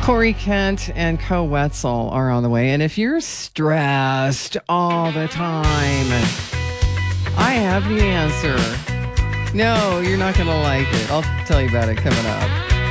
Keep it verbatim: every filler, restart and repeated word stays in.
Corey Kent and Co Wetzel are on the way. And if you're stressed all the time, I have the answer. No, you're not going to like it. I'll tell you about it coming up.